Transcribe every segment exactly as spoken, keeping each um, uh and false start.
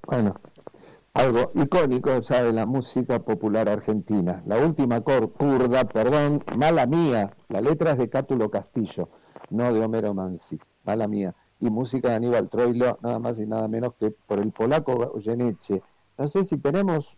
Bueno, algo icónico ya de la música popular argentina. La última cor, curda, perdón, mala mía. La letra es de Cátulo Castillo, no de Homero Mansi, mala mía. Y música de Aníbal Troilo, nada más y nada menos que por el polaco Goyeneche. No sé si tenemos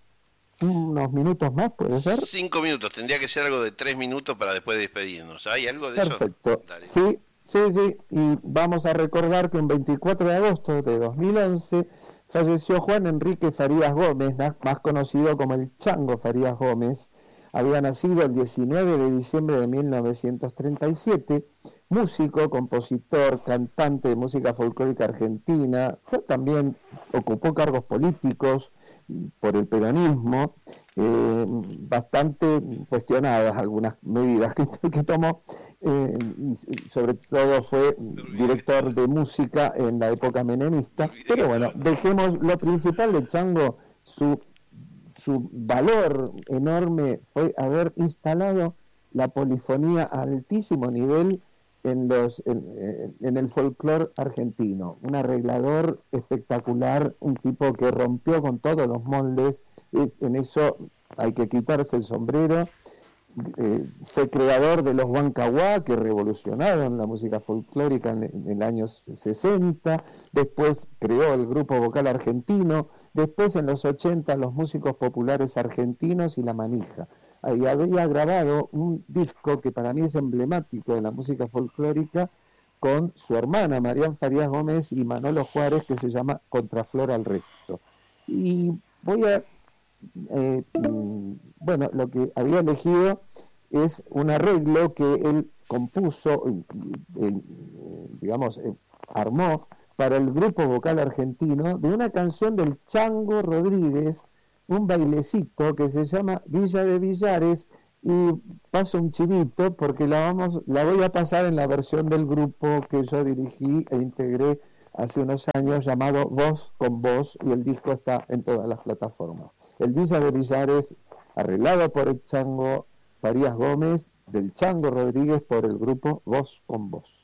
unos minutos más, ¿puede ser? Cinco minutos, tendría que ser algo de tres minutos para después despedirnos. ¿Hay algo de eso? Perfecto. Dale. Sí, sí, sí. Y vamos a recordar que un veinticuatro de agosto de dos mil once falleció Juan Enrique Farías Gómez, más conocido como el Chango Farías Gómez. Había nacido el diecinueve de diciembre de mil novecientos treinta y siete, músico, compositor, cantante de música folclórica argentina. Fue también, ocupó cargos políticos por el peronismo, eh, bastante cuestionadas algunas medidas que, que tomó, eh, y sobre todo fue director de música en la época menemista. Pero bueno, dejemos lo principal de Chango, su, su valor enorme fue haber instalado la polifonía a altísimo nivel en los en, en el folclore argentino, un arreglador espectacular, un tipo que rompió con todos los moldes. Es, en eso hay que quitarse el sombrero. Eh, fue creador de los Huancahuá, que revolucionaron la música folclórica en, en el año sesenta, después creó el grupo vocal argentino, después en los ochenta los músicos populares argentinos y la manija. Ahí había grabado un disco que para mí es emblemático de la música folclórica con su hermana Marián Farías Gómez y Manolo Juárez, que se llama Contraflor al Resto. Y voy a, eh, bueno, lo que había elegido es un arreglo que él compuso, eh, digamos, eh, armó para el grupo vocal argentino de una canción del Chango Rodríguez, un bailecito que se llama Villa de Villares, y paso un chivito porque la vamos, la voy a pasar en la versión del grupo que yo dirigí e integré hace unos años, llamado Voz con Voz, y el disco está en todas las plataformas. El Villa de Villares, arreglado por el Chango Farías Gómez, del Chango Rodríguez, por el grupo Voz con Voz.